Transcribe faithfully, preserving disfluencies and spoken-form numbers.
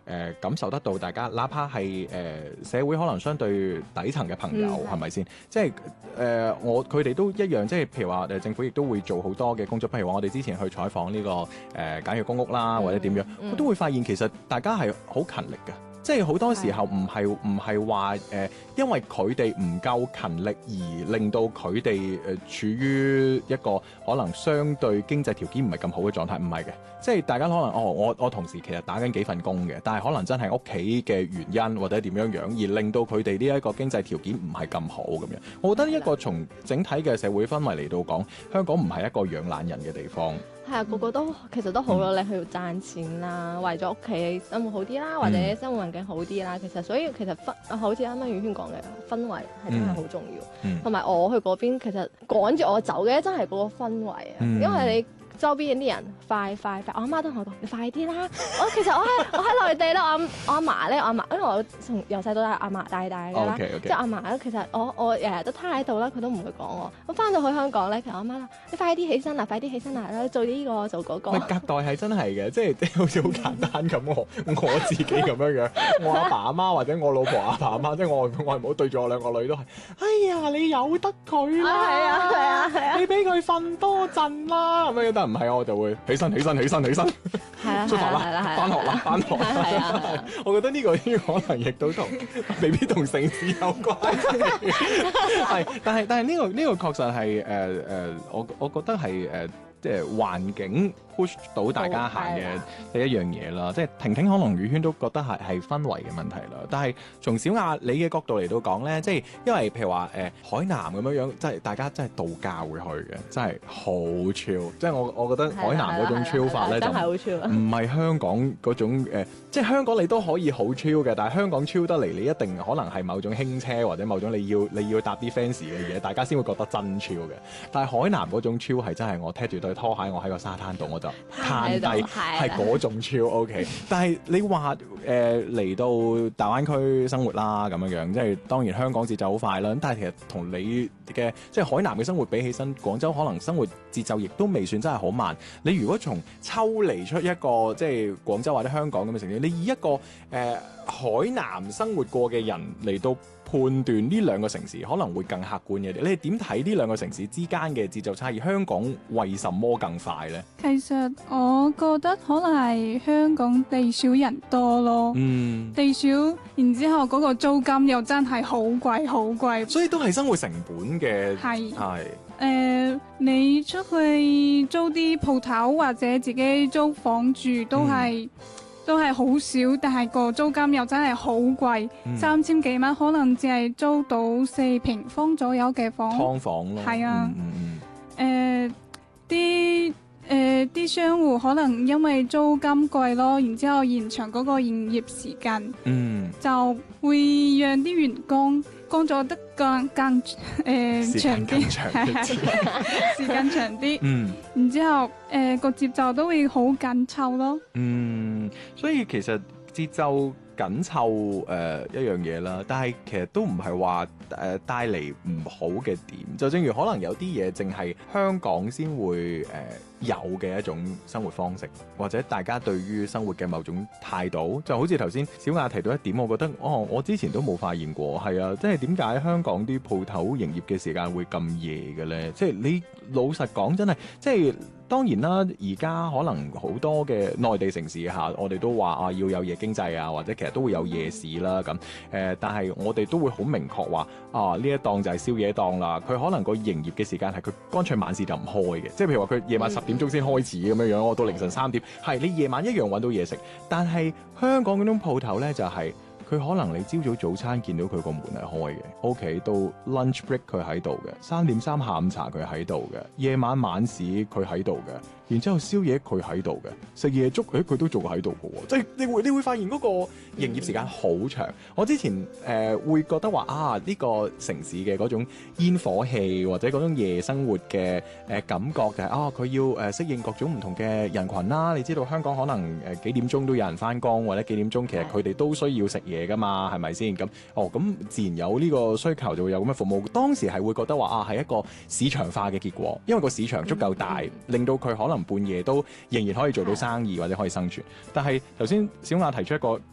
呃、感受得到大家，哪怕係誒、呃、社會可能相對底層嘅朋友係咪先？即係誒、呃、我佢哋都一樣，即係譬如話誒政府亦都會做好多嘅工作，譬如話我哋之前去採訪呢、這個誒、呃、簡約公屋啦，或者點樣，我、嗯嗯、都會發現其實大家係好勤力嘅。即係好多時候唔係唔係話誒，因為佢哋唔夠勤力而令到佢哋誒處於一個可能相對經濟條件唔係咁好嘅狀態，唔係嘅。即係大家可能哦，我我同時其實打緊幾份工嘅，但係可能真係屋企嘅原因或者點樣樣而令到佢哋呢一個經濟條件唔係咁好咁樣。我覺得呢一個從整體嘅社會氛圍嚟到講，香港唔係一個養懶人嘅地方。 係啊，個個都其實都好努力去賺錢啦，為咗屋企生活好啲啦，或者生活環境好啲啦。其實所以其實氛，好似啱啱宇軒講嘅氛圍係真係好重要。同埋、嗯、我去嗰邊，其實趕住我走嘅真係嗰個氛圍啊，嗯、因為你周邊啲人快快快，我阿媽都同我講：你快啲啦！我其實我喺我喺內地咧，我阿我阿嫲咧，我阿嫲，因為我從由細到大阿嫲帶大㗎啦，即係阿嫲咧。其實我我日日都攤喺度啦，佢都唔會講我。我翻到去香港咧，其實我阿媽啦，你快啲起身啦，快啲起身啦，做呢、這個做嗰、那個。 隔代係真係嘅，即係即係好似好簡單咁。我我自己咁樣樣，我阿爸阿媽或者我老婆阿爸阿媽，即係我外母對住我兩個女都係。哎呀，你由得佢啦， 係啊係啊係啊， 你俾佢瞓多陣啦咁樣，但唔係我就會起身起身起身起身， 係啊， 出發啦，翻學啦，翻學啦。我覺得呢個呢個可能亦都同未必同城市有關係，係，但係但係呢個呢個確實係誒誒，我我覺得係誒。呃即係環境 push 到大家行嘅第一樣嘢啦，即係婷婷可能宇軒都覺得係係氛圍嘅問題啦。但係從小亞你嘅角度嚟到講咧，即係因為譬如話誒、呃、海南咁樣樣，即係大家真係度假會去嘅，真係好 chill。即係我我覺得海南嗰種 chill 法咧就唔係香港嗰種、呃、即係香港你都可以好 chill 嘅，但係香港 chill 得嚟，你一定可能係某種輕車或者某種你要你要搭啲 fancy 嘅嘢，大家先會覺得真 chill 嘅。但係海南嗰種 chill 係真係我踢住對拖鞋，我喺個沙灘度我就攤低，係嗰種超 OK。但係你話誒嚟到大灣區生活啦咁樣樣，即係當然香港節奏好快啦。但係其實同你嘅即係海南嘅生活比起身，廣州可能生活節奏亦都未算真係好慢。你如果從抽離出一個即係廣州或者香港咁嘅城市，你以一個誒、呃、海南生活過嘅人嚟到判斷呢兩個城市可能會更客觀嘅，你哋點睇呢兩個城市之間嘅節奏差異？香港為什麼更快呢？ 其實我覺得可能係香港地少人多咯，嗯，地少，然之後嗰個租金又真係好貴好貴， 所以都係生活成本嘅， 係係誒，你出去租啲鋪頭或者自己租房住都係。嗯都係好少，但係個租金又真係好貴，嗯、三千幾蚊可能只係租到四平方左右嘅房。 劏房咯。係啊， 誒啲誒啲商戶可能因為租金貴咯，然之後延長嗰個營業時間，嗯，就會讓啲員工工作得更更誒、呃、長啲，時間長啲，嗯，然之後誒個節奏都會好緊湊咯， 嗯，所以其實節奏緊湊誒一樣嘢啦，但係其實都唔係話誒帶嚟唔好嘅點，就正如可能有啲嘢淨係香港先會誒、呃、有嘅一種生活方式，或者大家對於生活嘅某種態度，就好似頭先小亞提到一點，我覺得哦，我之前都冇發現過，係啊，即係點解香港啲鋪頭營業嘅時間會咁夜嘅咧？即係你老實講，真係即係。當然啦，而家可能好多嘅內地城市下，我哋都話啊要有夜經濟啊，或者其實都會有夜市啦咁。誒、呃，但係我哋都會好明確話啊，呢一檔就係宵夜檔啦。佢可能個營業嘅時間係佢乾脆晚市就唔開嘅，即係譬如話佢夜晚十點鐘先開始咁樣樣，我到凌晨三點，係你夜晚一樣揾到嘢食。但係香港嗰種鋪頭呢，就係、是。佢可能你朝早早餐見到佢個門係開嘅 ，OK， 到 lunch break 佢喺度嘅，三點三下午茶佢喺度嘅，夜晚晚市佢喺度嘅，然之後宵夜佢喺度嘅，食夜粥誒佢都仲喺度嘅喎，即係你會你會發現嗰個營業時間好長。嗯、我之前誒、呃、會覺得話啊呢、呢個城市嘅嗰種煙火氣或者嗰種夜生活嘅誒、呃、感覺就係、是、啊佢要誒適應各種唔同嘅人群啦。你知道香港可能誒幾點鐘都有人返工，或者幾點鐘其實佢哋都需要食嘢。嘢噶嘛，係咪先？咁哦，咁自然有呢個需求，就會有咁嘅服務。當時係會覺得話啊，係一個市場化嘅結果，因為個市場足夠大，嗯、令到佢可能半夜都仍然可以做到生意或者可以生存。但係頭先小亞提出一個